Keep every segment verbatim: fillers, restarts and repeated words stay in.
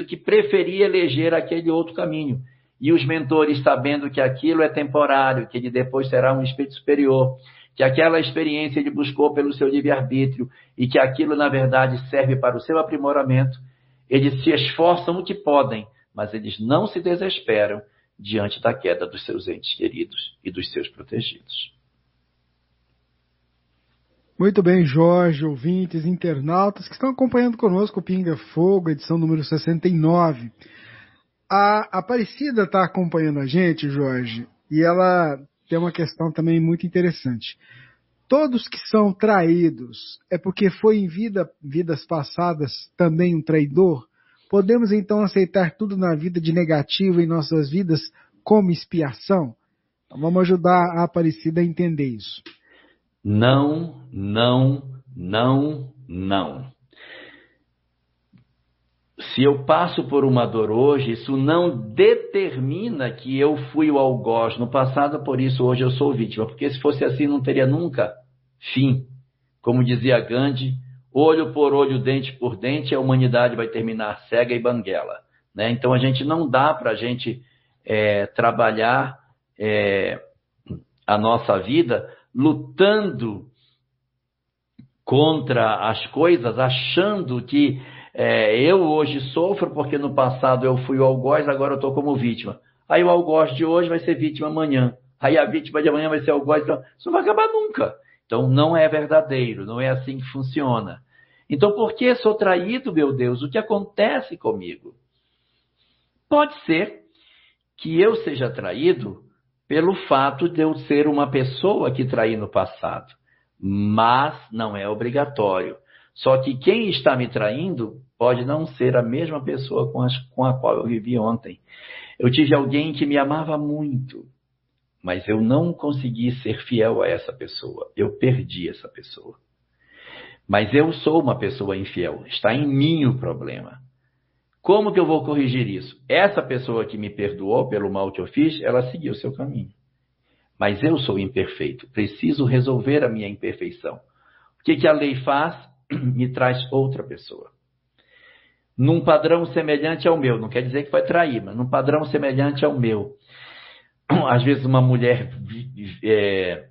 espírito que preferia eleger aquele outro caminho. E os mentores, sabendo que aquilo é temporário, que ele depois será um espírito superior, que aquela experiência ele buscou pelo seu livre-arbítrio e que aquilo, na verdade, serve para o seu aprimoramento, eles se esforçam o que podem, mas eles não se desesperam diante da queda dos seus entes queridos e dos seus protegidos. Muito bem, Jorge, ouvintes, internautas que estão acompanhando conosco o Pinga Fogo, edição número sessenta e nove. A Aparecida está acompanhando a gente, Jorge, e ela tem uma questão também muito interessante. Todos que são traídos é porque foi em vida, vidas passadas também um traidor? Podemos então aceitar tudo na vida de negativo em nossas vidas como expiação? Então, vamos ajudar a Aparecida a entender isso. Não, não, não, não. Se eu passo por uma dor hoje, isso não determina que eu fui o algoz no passado, por isso hoje eu sou vítima. Porque se fosse assim, não teria nunca fim. Como dizia Gandhi, olho por olho, dente por dente, a humanidade vai terminar cega e banguela. Né? Então a gente não dá para a gente é, trabalhar é, a nossa vida lutando contra as coisas, achando que é, eu hoje sofro porque no passado eu fui o algoz, agora eu estou como vítima. Aí o algoz de hoje vai ser vítima amanhã. Aí a vítima de amanhã vai ser algoz. Então, isso não vai acabar nunca. Então não é verdadeiro, não é assim que funciona. Então por que sou traído, meu Deus? O que acontece comigo? Pode ser que eu seja traído pelo fato de eu ser uma pessoa que traí no passado. Mas não é obrigatório. Só que quem está me traindo pode não ser a mesma pessoa com, as, com a qual eu vivi ontem. Eu tive alguém que me amava muito, mas eu não consegui ser fiel a essa pessoa. Eu perdi essa pessoa. Mas eu sou uma pessoa infiel. Está em mim o problema. Como que eu vou corrigir isso? Essa pessoa que me perdoou pelo mal que eu fiz, ela seguiu o seu caminho. Mas eu sou imperfeito. Preciso resolver a minha imperfeição. O que, que a lei faz? Me traz outra pessoa. Num padrão semelhante ao meu. Não quer dizer que vai trair, mas num padrão semelhante ao meu. Às vezes uma mulher é,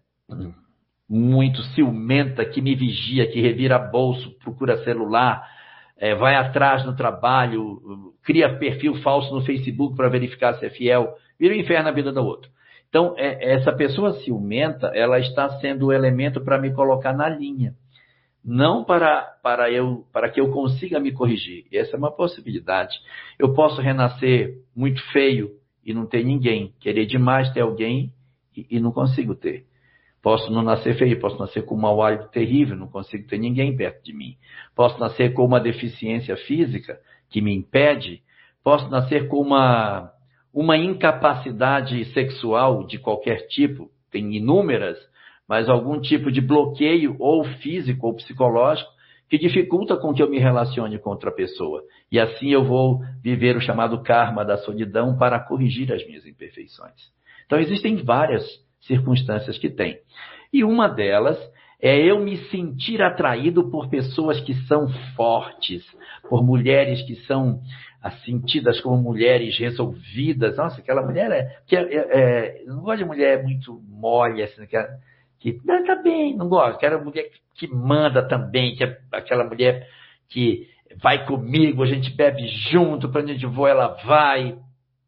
muito ciumenta, que me vigia, que revira bolso, procura celular, é, vai atrás no trabalho, cria perfil falso no Facebook para verificar se é fiel, vira o inferno na vida do outro. Então, é, essa pessoa ciumenta, ela está sendo o elemento para me colocar na linha. Não para, para, eu, para que eu consiga me corrigir. Essa é uma possibilidade. Eu posso renascer muito feio e não ter ninguém. Querer demais ter alguém e, e não consigo ter. Posso não nascer feio, posso nascer com um mau hálito terrível, não consigo ter ninguém perto de mim. Posso nascer com uma deficiência física que me impede. Posso nascer com uma, uma incapacidade sexual de qualquer tipo, tem inúmeras, mas algum tipo de bloqueio, ou físico ou psicológico, que dificulta com que eu me relacione com outra pessoa. E assim eu vou viver o chamado karma da solidão para corrigir as minhas imperfeições. Então existem várias circunstâncias que tem. E uma delas é eu me sentir atraído por pessoas que são fortes, por mulheres que são assim, tidas como mulheres resolvidas. Nossa, aquela mulher é... Que é, é eu não gosto de mulher muito mole, assim, que, é, que não, tá bem, não gosto. Quero mulher que, que manda também, que é aquela mulher que vai comigo, a gente bebe junto, para onde a gente voa, ela vai.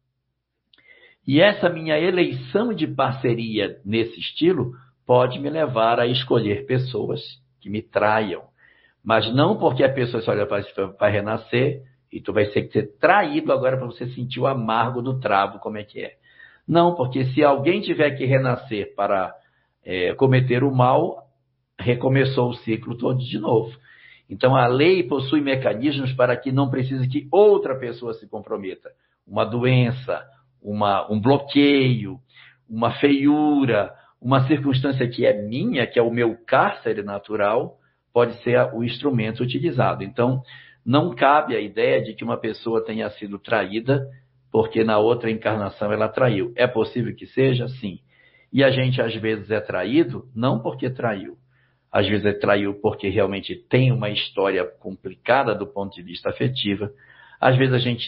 E essa minha eleição de parceria nesse estilo pode me levar a escolher pessoas que me traiam. Mas não porque a pessoa se olha para vai renascer e tu vai ser, ser traído agora para você sentir o amargo do travo, como é que é. Não, porque se alguém tiver que renascer para é, cometer o mal, recomeçou o ciclo todo de novo. Então a lei possui mecanismos para que não precise que outra pessoa se comprometa. Uma doença, Uma, um bloqueio, uma feiura, uma circunstância que é minha, que é o meu cárcere natural, pode ser o instrumento utilizado. Então, não cabe a ideia de que uma pessoa tenha sido traída porque na outra encarnação ela traiu. É possível que seja? Sim. E a gente, às vezes, é traído não porque traiu. Às vezes é traiu porque realmente tem uma história complicada do ponto de vista afetivo. Às vezes a gente